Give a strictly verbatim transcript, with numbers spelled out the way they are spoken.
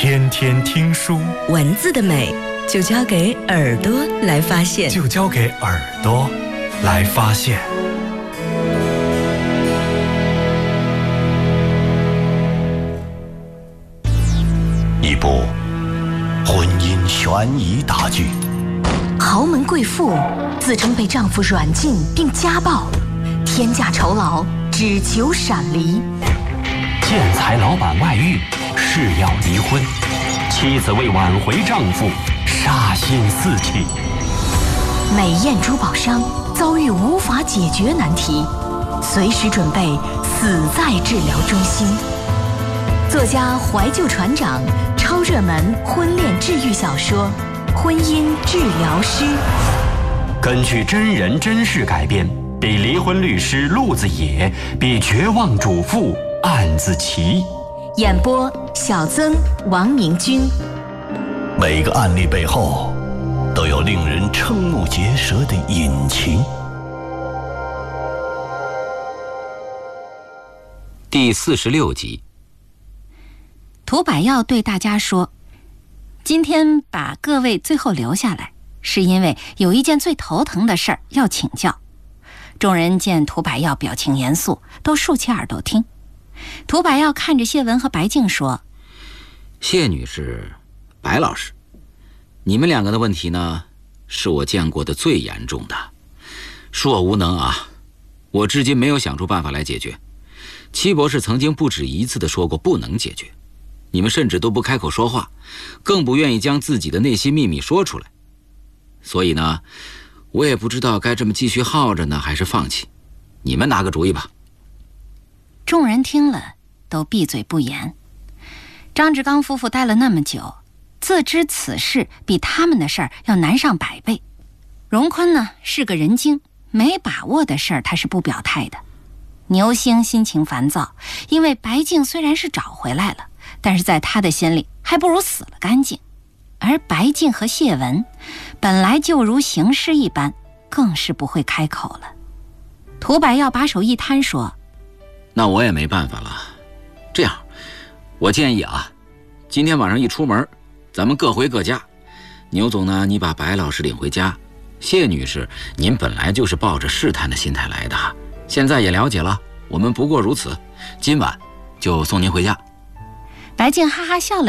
天天听书， 文字的美就交给耳朵来发现， 就交给耳朵来发现。 一部婚姻悬疑大剧， 豪门贵妇自称被丈夫软禁并家暴，天价酬劳只求闪离。 建材老板外遇，誓要离婚，妻子为挽回丈夫，杀心四起。 美艳珠宝商遭遇无法解决难题，随时准备死在治疗中心。作家怀旧船长超热门婚恋治愈小说《婚姻治疗师》， 根据真人真事改编，比离婚律师陆子野，比绝望主妇案子奇。 演播小曾、王明君。 每个案例背后都有令人瞠目结舌的隐情。 第四十六集。 涂百耀对大家说，今天把各位最后留下来，是因为有一件最头疼的事儿要请教。众人见涂百耀表情严肃，都竖起耳朵听。涂百耀看着谢文和白静说， 谢女士，白老师，你们两个的问题呢，是我见过的最严重的。恕我无能啊，我至今没有想出办法来解决。戚博士曾经不止一次地说过不能解决，你们甚至都不开口说话，更不愿意将自己的内心秘密说出来。所以呢，我也不知道该这么继续耗着呢，还是放弃。你们拿个主意吧。 众人听了都闭嘴不言。张志刚夫妇待了那么久，自知此事比他们的事儿要难上百倍。荣坤呢是个人精，没把握的事儿他是不表态的。牛星心情烦躁，因为白静虽然是找回来了，但是在他的心里还不如死了干净。而白静和谢文本来就如行尸一般，更是不会开口了。涂百耀把手一摊说， 那我也没办法了。这样，我建议啊，今天晚上一出门，咱们各回各家。牛总呢，你把白老师领回家。谢女士，您本来就是抱着试探的心态来的，现在也了解了，我们不过如此。今晚就送您回家。 白静哈哈笑了。